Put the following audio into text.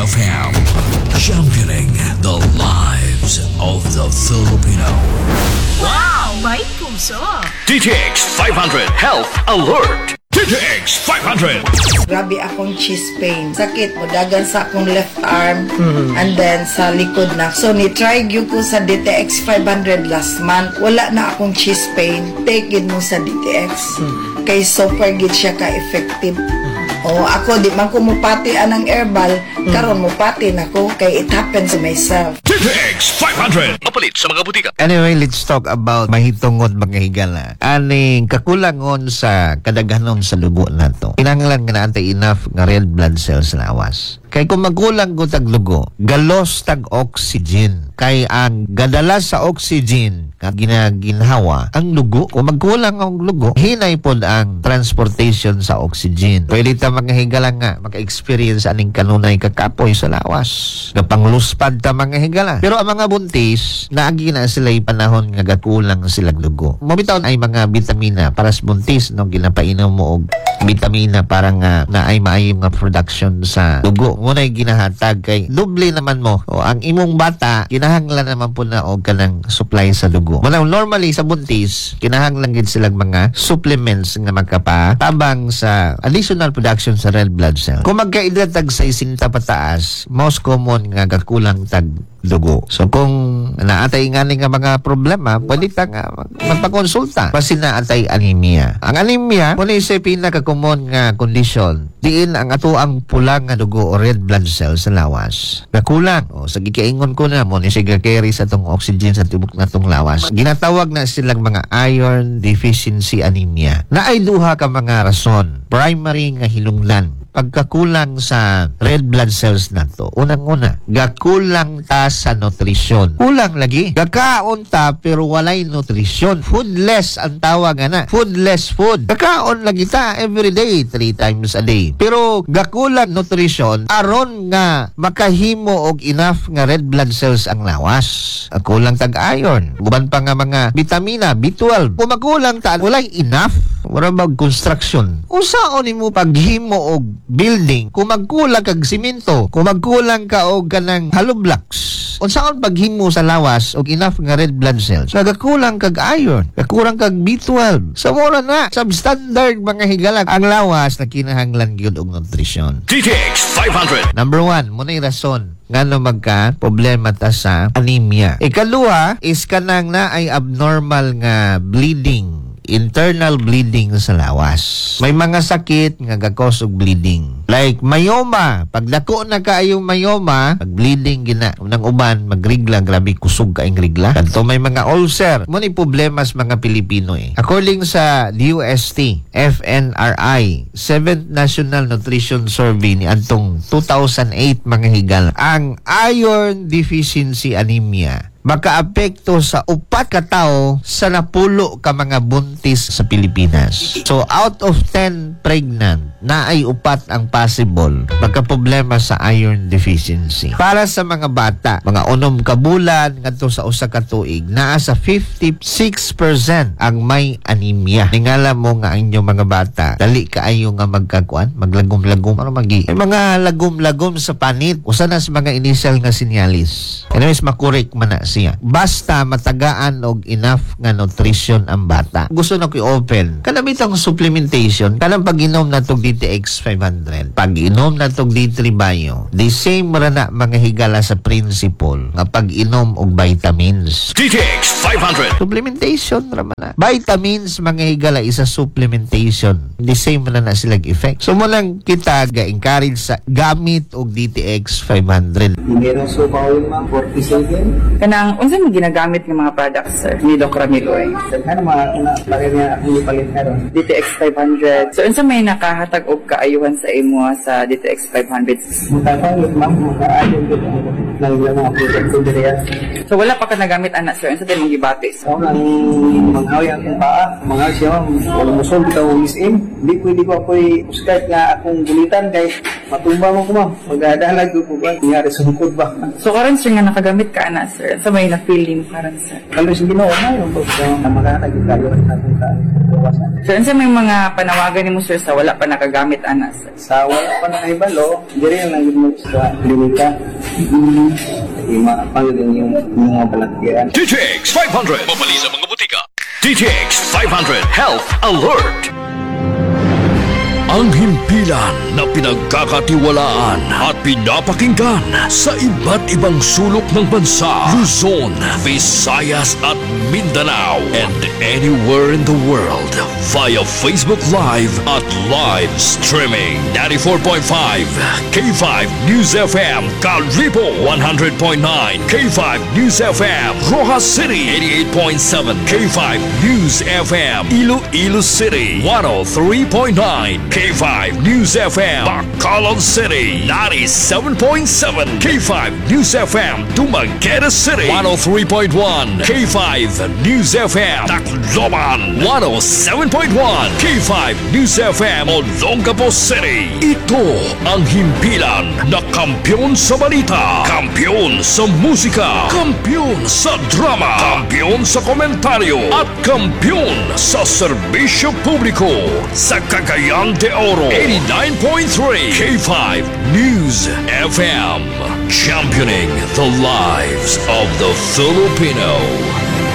FM, championing the lives of the Filipino. Wow! May puso! DTX 500 Health Alert! DTX 500! Grabe akong chest pain. Sakit mo, dagan sa akong left arm and then sa likod na. So, ni-try gyud ko sa DTX 500 last month. Wala na akong chest pain. Take it mo sa DTX. Kay super gid siya ka-effective. O, ako, di man ko mupati anang herbal. Karon mupati na ko kay it happens to myself. DTX 500! Mapalit sa mga butika. Anyway, let's talk about mahitungod mga higala. Aning kakulangon sa kadaghanon sa dugo nato. Kinahanglan nga naantay enough nga red blood cells sa lawas. Kay kung magkulang ko tag lugo, galos tag oxygen. Kay ang gadala sa oxygen nga ginaginhawa ang lugo. Kung magkulang ang lugo, hinay pod ang transportation sa oxygen. Pwede ta mga higala nga maka-experience aning kanunay kakapoy sa lawas. Napangluspad ta mga higala. Pero ang mga buntis, naagi na sila'y panahon nga gakulang silang lugo. Mabitaw ay mga vitamina para sa buntis no ginapainom mo og vitamina para nga na ay maayong nga production sa dugo. Ngunay ginahatag kay doble naman mo. O ang imong bata kinahanglan naman po na og kanang supply sa dugo. Muna normally sa buntis kinahanglan gid silang mga supplements nga magkapatabang sa additional production sa red blood cell. Kung magkaedad tag 60 pataas, most common nga gakulang tag dugo. So kung naatay nga nga mga problema, pwede ta nga magpakonsulta. Kasi naatay anemia. Ang anemia, muna isa pinaka-common nga kondisyon. Diin ang ato ang pula nga dugo o red blood cells sa lawas. Nakulang. O sa gikaingon ko na, muna siya carry sa tong oxygen sa tibok na tong lawas. Ginatawag na silang mga iron deficiency anemia. Na ay duha ka mga rason. Primary nga hilunglan. Pagkakulang sa red blood cells nato, unang-una, gakulang ta sa nutrisyon. Kulang lagi. Gakaon ta pero walay nutrisyon. Foodless ang tawag na. Foodless food. Gakaon lagi ta every day, 3 times a day. Pero gakulang nutrisyon aron nga makahimo og enough nga red blood cells ang lawas. Kulang tag iron. Guban pa nga mga vitamina, B12. Kung makulang ta, walay enough. Wala mag construction. Usaon nimo paghimo og building, kung magkulang kag simento, kung magkulang ka og kanang hollow blocks, unsaon paghimo sa lawas og enough nga red blood cells, nagakulang kag iron, nagakulang kag B12. Sa mura na substandard mga higala ang lawas na kinahanglan gyud og nutrisyon. DTX 500! Number 1, munay rason ngano magka problema ta sa anemia. Ikaduha is kanang na ay abnormal nga bleeding, internal bleeding sa lawas. May mga sakit nga gakos og bleeding. Like myoma, pag dako na kaayong myoma, pag bleeding gina nang uban magrigla, grabe kusog kaayong rigla. Kadto may mga ulcer, mo ni problema sa mga Pilipino eh. According sa DOST, FNRI, 7th National Nutrition Survey ni antong 2008 mga higal, ang iron deficiency anemia makaapekto sa 4 ka tawo sa napulo ka mga buntis sa Pilipinas. So out of 10 pregnant, na ay 4 ang possible magka-problema sa iron deficiency. Para sa mga bata, mga 6 ka bulan ngadto sa 1 ka tuig, naa sa 56% ang may anemia. Tingala mo nga ang inyong mga bata, dali kaayo nga magkakuan, maglagom-lagom, ano magi? May mga lagom-lagom sa panit. Usa na sa mga initial nga sinyalis. Anyways, makorek man na siya. Basta matagaan og enough nga nutrition ang bata. Gusto na ko i-open. Kanabitang supplementation, kanang pag-inom na tog DTX 500. Pag-inom na tog D3 Bio. The same ra na mga higala sa principle nga pag-inom og vitamins. DTX 500! Supplementation raman na. Vitamins mga higala isa supplementation. The same ra na silang effect. So mo lang kita ga-encourage sa gamit og DTX 500. Meron so bawal mga 47. Kanang unsa mo ginagamit ng mga products sir ni Doc Ramiloy? Ano mga pare niya akong ipalit karon. DTX 500. So unsa may nakahatag og kaayuhan sa imo sa DTX 500? Mutapang yung ma'am, makaayon ko ng mga product ko diriya. So wala pa ka nagamit anak sir. Unsa din mong gibatis? Ako nang manghawi ang paa, manghawi siya ma'am, wala mo solve ito ang isim. Hindi pwede ko ako'y uskat nga akong gulitan kay matumba mo ko ma'am. Magdadalag ko po ba? Nangyari sa hukod ba? So karon sir nga nakagamit ka anak sir. Unsa may na-feeling karon sir? Kalau sa ginawa na yung pag namakatag yung kayo at akong kinabukasan. So, unsa may mga panawagan nimo sir sa wala pa nakagamit ana sir? Sa wala pa nakahibalo, diri lang gid mo sa klinika. Mapangit yung mga balakyan. DTX 500. Mabali sa mga butika. DTX 500 Health Alert. Ang himpilan na pinagkakatiwalaan at pinapakinggan sa iba't ibang sulok ng bansa, Luzon, Visayas at Mindanao, and anywhere in the world via Facebook Live at live streaming. 94.5 K5 News FM Calripo, 100.9 K5 News FM Rojas City, 88.7 K5 News FM Iloilo City, 103.9 K5 News FM Bacolod City, 97.7 K5 News FM Dumaguete City, 103.1 K5 News FM Tacloban, 107.1 K5 News FM Olongapo City. Ito ang himpilan na kampiyon sa balita, kampiyon sa musika, kampiyon sa drama, kampiyon sa komentaryo, at kampiyon sa serbisyo publiko sa Cagayan de Oro. 89.3 K5 News FM, championing the lives of the Filipino.